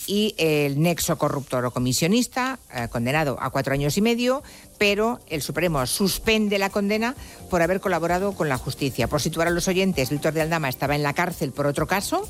y el nexo corruptor o comisionista, condenado a 4 años y medio, pero el Supremo suspende la condena por haber colaborado con la justicia. Por situar a los oyentes, Víctor de Aldama estaba en la cárcel por otro caso,